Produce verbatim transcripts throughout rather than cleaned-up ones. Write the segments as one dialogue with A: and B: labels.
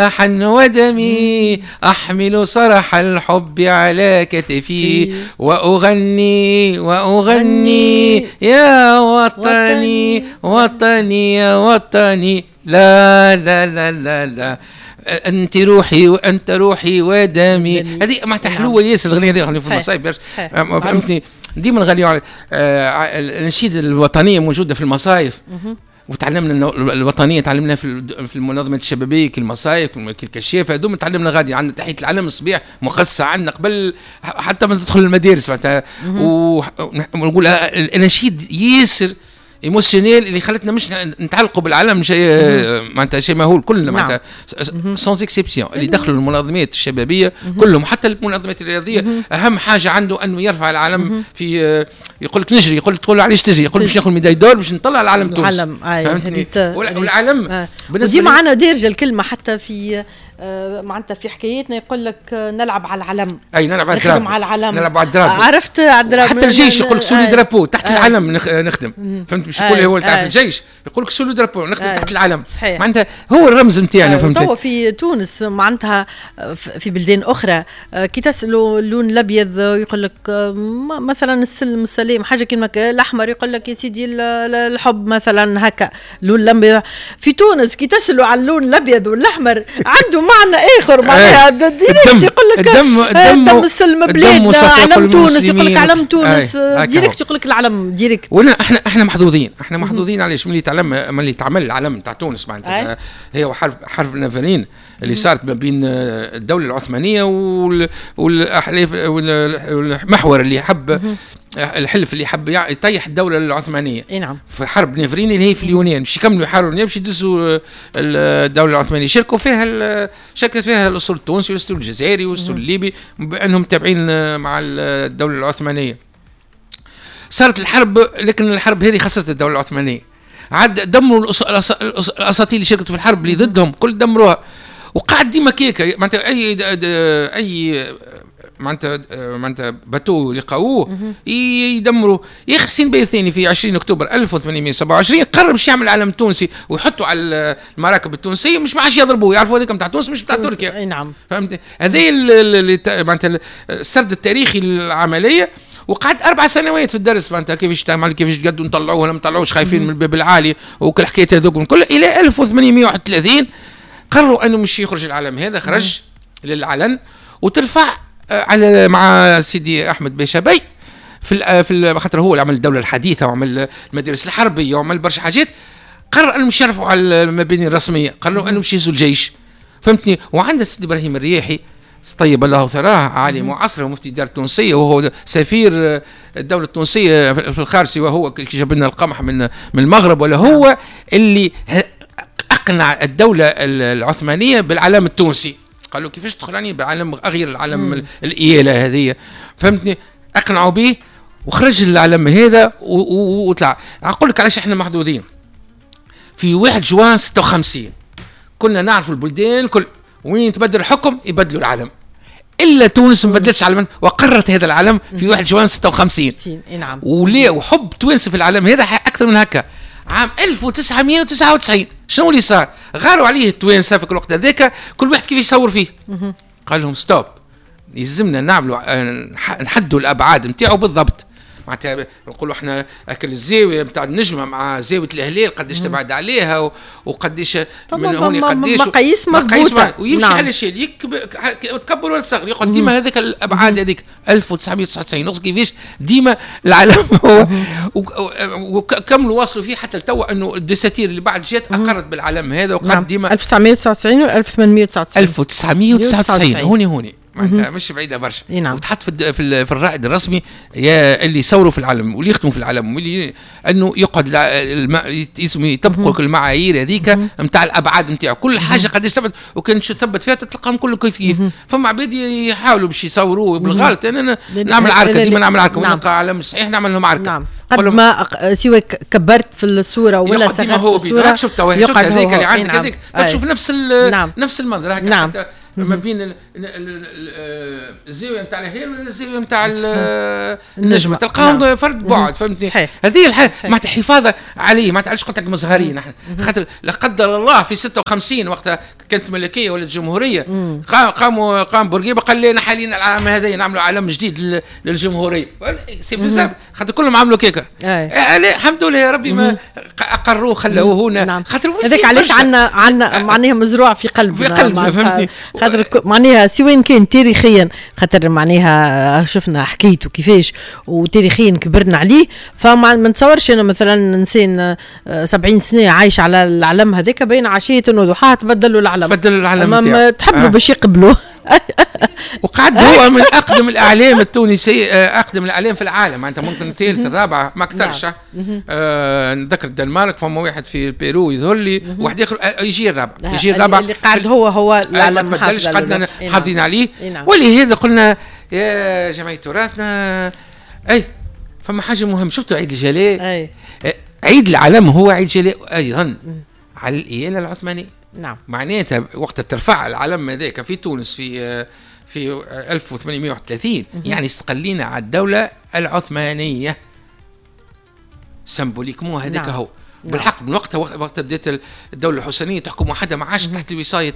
A: صلاحا ودمي أحمل صرح الحب على كتفي وأغني وأغني يا وطني وطني يا وطني لا لا لا لا لا أنت روحي وأنت روحي ودمي. هذه معناتها حلوة ياسر الأغنية هذه في المصايب فهمتني ديما نغنيو على الأناشيد الوطنية موجودة في المصايف وتعلمنا الوطنية تعلمناها في في المنظمات الشبابية كالمصايف كالكشافة هذوما تعلمنا غادي عندنا تحية العلم الصبيح مقصة عندنا قبل حتى ما تدخل المدارس معناتها ونقول الأناشيد ياسر ايموشنيل اللي خلتنا مش نتعلقوا بالعالم شيء معناتها شيء مهول كلنا معناتها سانز اكسبسيون اللي دخلوا المنظمات الشبابيه كلهم حتى المنظمات الرياضيه اهم حاجه عنده انه يرفع العالم في يقول لك نجري يقول لك تقول علاش تجري يقول باش ناخذ ميداي دور باش نطلع العالم تونس
B: العالم
A: والعالم
B: ديما معنا دارجه الكلمه حتى في معناتها في حكايتنا يقول لك نلعب على العلم
A: اي نلعب على الدراب
B: على العلم
A: نلعب على الدراب
B: عرفت على الدراب
A: حتى الجيش يقول لك سولو درابو تحت آه. العلم نخدم فهمت مش يقول هو تاع الجيش يقول لك سولو درابو نخدم آه. تحت العلم
B: صحيح.
A: معناتها هو الرمز نتاعنا آه. فهمت.
B: توا في تونس معناتها في بلدان اخرى كي تسالوا اللون الابيض يقول لك مثلا السلم السلام حاجه كيما الاحمر يقول لك يا سيدي الحب مثلا هكا اللون الابيض. في تونس كي تسالوا على اللون الابيض والاحمر عنده معنى اخر معناها ديريكت يقول لك
A: الدم
B: الدم السلم بلادنا علم تونس يقول لك علم تونس ديريكت يقول لك العلم ديريكت.
A: ولا احنا احنا محظوظين احنا محظوظين علاش ملي تعلم ملي تعمل العلم تاع تونس معناتها هي حرب حرب نافرين اللي صارت ما بين الدوله العثمانيه والاحلاف والمحور اللي حب الحلف اللي حب يطيح الدوله العثمانيه.
B: اي نعم.
A: في حرب نافرين اللي هي في اليونان باش يكملوا يحاربوا باش يدزوا الدوله العثمانيه شاركوا فيها شاركت فيها الاسطول التونسي والاسطول الجزائري والاسطول الليبي بانهم تابعين مع الدوله العثمانيه. صارت الحرب لكن الحرب هذه خسرت الدوله العثمانيه عاد دمروا الاساطيل اللي شاركوا في الحرب اللي ضدهم كل دمروها وقعد ديما كيكه معناتها اي اي معناتها معناتها باتو لقاوه يدمروا. يا اخي حسين بيه الثاني في عشرين اكتوبر ألف وثمانمائة وسبعة وعشرين قرر باش يعمل علم تونسي ويحطوا على المراكب التونسيه مش ما عادش يضربوه يعرفوا هذيك نتاع تونس مش نتاع تركيا.
B: اي نعم
A: فهمت هذه اللي معناتها السرد التاريخي للعمليه. وقعد اربع سنوات في الدرس معناتها كيفاش تعمل كيفاش تقدوا نطلعوه ولا ما نطلعوش خايفين من الباب العالي وكل حكايه هذوك كل الى ألف وثمانمائة وواحد وثلاثين قرروا انه مش يخرج العلم هذا خرج للعلن وترفع على مع سيدي احمد باشا بي في في خاطر هو اللي عمل الدوله الحديثه وعمل المدارس الحربيه وعمل برشا حاجات. قرر انهم يشرفوا على المباني الرسميه قرروا انهم يهزوا الجيش فهمتني. وعند السيد ابراهيم الرياحي طيب الله ثراه عالم وعصره ومفتي الدار التونسيه وهو سفير الدوله التونسيه في الخارج وهو جاب لنا القمح من من المغرب ولا هو اللي اقنع الدوله العثمانيه بالعلم التونسي. قالوا كيفاش تدخلاني بعالم غير العالم الإيالة هذه فهمتني أقنعوا به وخرج العالم هذا وطلع. أقول لك علاش إحنا محظوظين. في واحد جوان ستة وخمسين كنا نعرف البلدان كل وين تبدل الحكم يبدلوا العالم إلا تونس ما بدلتش علم وقررت هذا العالم في واحد جوان ستة وخمسين.
B: نعم.
A: وليه وحب تونس في العالم هذا أكثر من هكا. عام ألف وتسعمائة وتسعة وتسعين شنو اللي صار؟ غاروا عليه التوانسه في الوقت هذاك كل واحد كيف يصور فيه. قال لهم ستوب يلزمنا نعملوا نحدوا الابعاد نتاعو بالضبط معناتها نقولوا احنا اكل الزاويه نتاع النجمه مع زاويه الهلال قداش تبعد عليها وقداش من هون قداش
B: مقاييس مضبوطه
A: ويمشي نعم. على شيء يتكبر ولا صغر ياخذ ديما هذاك الابعاد هذيك ألف وتسعمائة وتسعة وتسعين نص كيفاش ديما العالم هو وكملوا واصلوا فيه حتى لتوا انه الدساتير اللي بعد جات اقرت بالعالم هذا وقد نعم. ديما
B: ألف وتسعمائة وتسعة وتسعين و ألف وثمانمائة وتسعة وتسعين
A: ألف وتسعمائة وتسعة وتسعين هوني هوني معناتها مش بعيده برشا.
B: نعم.
A: وتحط في في, في الرائد الرسمي يا اللي يصوروا في العالم واللي يخدموا في العالم واللي انه يقعد اسمه يطبقوا المعايير هذيك نتاع الابعاد نتاعو كل حاجه قداش تثبت وكان تثبت فيها تلقاهم كله كيف كيف. فما عباد يحاولوا باش يصوروه بالغلط انا نعمل عركه ديما نعمل عركه ونلقى عالم صحيح نعمل لهم عركه.
B: نعم. قد ما سوى كبرت في الصوره ولا
A: صغرت في الصوره شفت هذيك اللي عندك هذيك تشوف نفس نفس المنظر
B: نعم.
A: ما بين الزاويه نتاع الهلال والزاويه نتاع النجمه تلقاهم فرد بعد فهمتني. هذه الحاجه معناتها حفاظه عليه معناتها علاش قلت لك مزهرين نحن خاطر لا قدر الله في ستة وخمسين وقتها كانت ملكيه ولا الجمهوريه قاموا قام بورقيبه قال لنا حاليا العام هذا نعملوا علم جديد للجمهوريه سي فيزابل خاطر كلهم عملوا كيكه الحمد لله يا ربي ما اقروه خلوه هنا خاطر
B: هذاك علاش عندنا عندنا معناها مزروع في قلبنا
A: في قلبنا فهمتني
B: خاطر معناها سواء كان تاريخيا خاطر معناها شفنا حكيته كيفاش وتاريخيا كبرنا عليه فما نتصورش انا مثلا انسان سبعين سنه عايش على العلم هذاك بين عشيه وضحاها تبدلوا العلم
A: بدلوا العلم
B: ما تحبوا آه. باش يقبلوا
A: وقعد هو من اقدم الاعلام التونسي اقدم الاعلام في العالم معناتها ممكن الثالث الرابع ما اكثرش آه نذكر الدنمارك فما واحد في بيرو يظهر لي واحد اخر يجي الرابع يجي الرابع
B: اللي قاعد هو هو
A: العالم ما بدلش قعدنا حافظين عليه ولهذا قلنا يا جماعه تراثنا اي فما حاجه مهمه شفتوا عيد الجلاء عيد العلم هو عيد جلاء ايضا على الايالة العثمانيه
B: نعم
A: معناتها وقت ترفع العلم هذاك في تونس في في ألف وثمانمائة وواحد وثلاثين يعني استقلينا على الدولة العثمانية سمبوليكمون هذاك هو بالحق من وقتها وقت بدات الدوله الحسينيه تحكم وحدها ما عادش تحت وصايه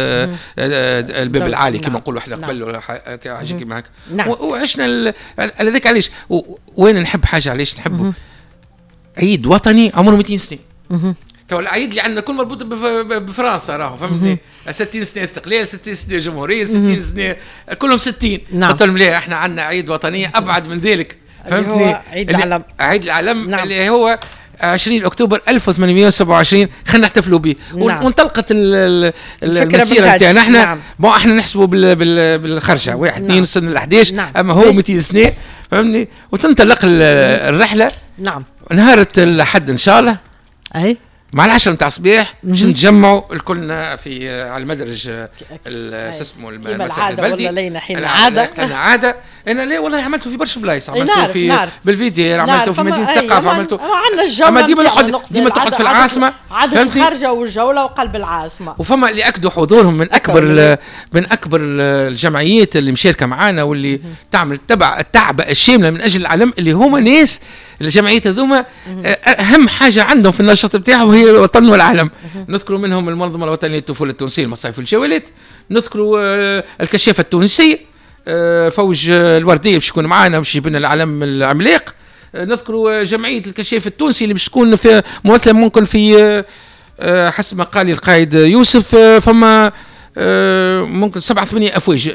A: الباب العالي كما نقولوا احنا قبل حاجه كيما هكا وعشنا هذاك علاش وين نحب حاجه علاش نحبه عيد وطني عمره مئتين سنه تو العيد اللي عندنا كل مربوط بفرنسا راهو فهمتني ستين سنه استقلال ستين سنه جمهوريه ستين سنه كلهم ستين قلت لهم لا احنا عندنا عيد وطنيه ابعد من ذلك فهمتني
B: عيد العلم
A: عيد العلم نعم. اللي هو عشرين أكتوبر ألف وثمانمائة وسبعة وعشرين خلينا نحتفلوا به نعم. وانطلقت المسيره نتاعنا احنا نعم. بون احنا نحسبوا بال بال بالخرجه واحد اثنين سنه الحداش نعم. اما هو مئتين سنه فهمني وتنطلق الرحله نعم نهار الحد ان شاء الله
B: اي
A: مع العشرة نتاع الصباح باش نتجمعوا الكلنا في على المدرج اسمه المسرح البلدي
B: ولا حين عاده
A: انا عاده انا لا والله عملته في برشا بلايص عملته في بالفيديو عملته في مدينه الثقافه عملته
B: عندنا الجوله
A: اما ديما نقعد ديما تقعد في العاصمه
B: عدد الخارجه والجوله وقلب العاصمه
A: وفما اللي اكدوا حضورهم من اكبر من اكبر الجمعيات اللي مشاركه معانا واللي تعمل تبع التعب الشامله من اجل العلم اللي هما ناس الجمعيات هذوما اهم حاجه عندهم في النشاط بتاعهم هي الوطن والعالم نذكروا منهم المنظمه الوطنيه للطفوله التونسيه المصايف والجولات نذكروا الكشافه التونسيه فوج الورديه باش يكون معنا باش يجيب لنا العلم العملاق نذكروا جمعيه الكشاف التونسي اللي باش تكون في ممثله ممكن في حسب ما قال لي القائد يوسف فما ممكن سبعة ثمانية افواج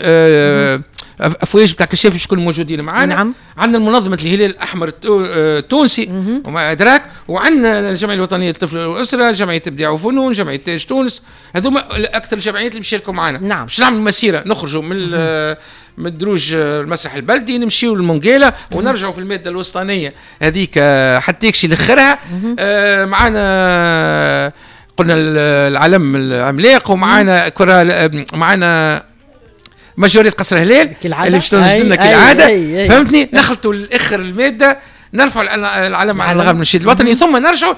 A: افواج بتاع كشاف شكون موجودين معنا
B: نعم.
A: عندنا منظمه الهلال الاحمر التونسي وما ادراك وعندنا الجمعيه الوطنيه للطفل والاسره جمعيه ابداع وفنون جمعيه تاج تونس هذوما اكثر الجمعيات اللي بيشاركوا معنا
B: نعم.
A: باش نعمل مسيره نخرجوا من من دروج المسرح البلدي نمشيو للمونجيلا ونرجعوا في الماده الوسطانيه هذيك حتى يكشي لاخرها آه معنا قلنا العلم العملاق ومعنا كره معنا مجورية قصر هلال اللي باش تنجد لنا كالعاده فهمتني نخلطوا لاخر الماده نرفع العلم على الغرب النشيد الوطني ثم نرجعوا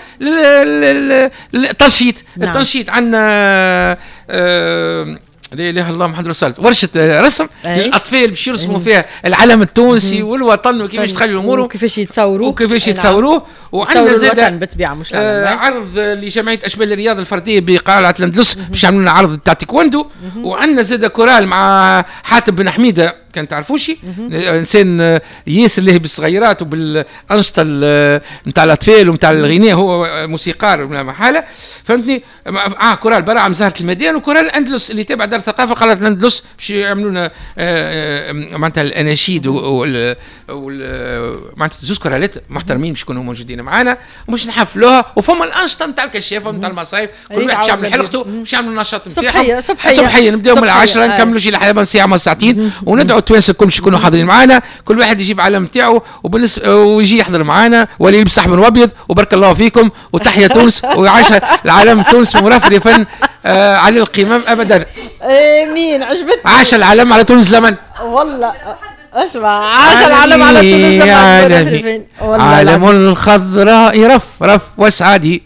A: للتنشيط نعم. التنشيط عندنا آه لا اله الا الله محمد رسول الله ورشه رسم للاطفال باش يرسموا فيها العلم التونسي والوطن وكيفاش تخلي الامور
B: وكيفاش يتصوروه
A: وكيفاش يتصوروه وعندنا زاد
B: بالطبيعه مش
A: آه عرض لجمعيه اشبال الرياضه الفرديه بقلعه الاندلس باش يعملوا لنا عرض تاع تايكوندو وعندنا زاد كورال مع حاتم بن حميده كان تعرفوشي انسان ياسر له بالصغيرات وبالانشطه نتاع الاطفال ونتاع الغناء هو موسيقار بلا محاله فهمتني اه كورال براعم زهره المدينه وكورال الاندلس اللي تابع دار الثقافه قالت الاندلس باش يعملوا لنا معناتها الاناشيد وال معناتها زوج كورالات محترمين باش يكونوا موجودين معنا ومش نحفلوها وفما الانشطه نتاع الكشافه ونتاع المصايف كل واحد باش يعمل حلقته باش يعمل النشاط نتاعهم
B: صبحيه صبحيه
A: صبحيه نبداو من العشرة نكملوا شي لحد ساعه ساعتين وندعو التوانسه كلهم يكونوا حاضرين معنا كل واحد يجيب علم نتاعو ويجي يحضر معنا ولا يلبس احمر وابيض وبارك الله فيكم وتحيا تونس ويعيش العلم تونس مرفرفا آه على القمم ابدا
B: امين عجبتني
A: عاش العلم على تونس زمن
B: والله اسمع عاش العلم على تونس زمن
A: علم الخضراء رف رف واسعدي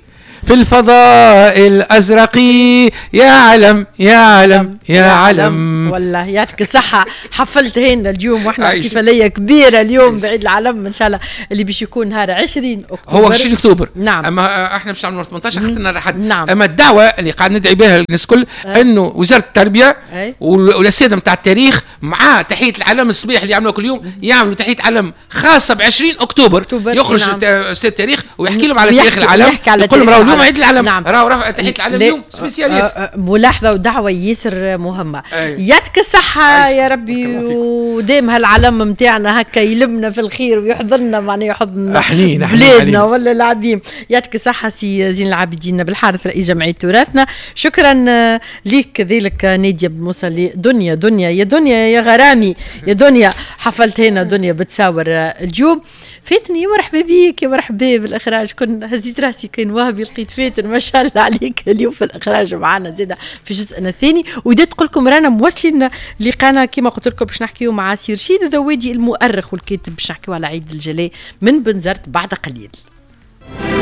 A: في الفضاء الأزرق يا علم يا علم يا علم.
B: والله يعطيك الصحة، حفلت هنا اليوم واحنا احتفالية كبيرة اليوم بعيد العلم ان شاء الله اللي باش يكون نهار عشرين أكتوبر.
A: هو عشرين أكتوبر.
B: نعم.
A: اما احنا باش نعملوا ثمانية عشر حتى نهار حد.
B: نعم.
A: اما الدعوة اللي قاعد ندعي بها الناس الكل انه وزارة التربية والسادة نتاع التاريخ مع تحية العلم الصبيح اللي يعملوا كل يوم يعملوا تحية علم خاصة ب عشرين أكتوبر. أكتوبر يخرج نعم. استاذ التاريخ ويحكي لهم على تاريخ العلم، يقول لهم راهو اليوم عيد العلم. نعم. راهو تحية العلم اليوم سبيسياليست.
B: ملاحظة ودعوة ياسر مهمة. يعطيك الصحة يا ربي، وديم هالعلم متاعنا هكا يلمنا في الخير ويحضرنا معناه يحضرنا
A: أحنين
B: بلادنا ولا العظيم. يعطيك الصحة سي زين العابدين بالحارث رئيس جمعية تراثنا. شكرا ليك كذلك نادية بن موسى. دنيا دنيا يا دنيا يا غرامي يا دنيا، حفلت هنا دنيا بتصور اليوم. فاتني مرحبا بيك يا مرحبا بالاخراج، كن هزيت راسي كان وهبي لقيت فاتن ما شاء الله عليك اليوم في الاخراج معنا زاده في جزءنا الثاني. وديت تقول لكم رانا موصلين لقانا كما قلت لكم باش نحكيو مع سي رشيد الذوادي المؤرخ والكاتب، باش نحكيو على عيد الجلاء من بنزرت بعد قليل.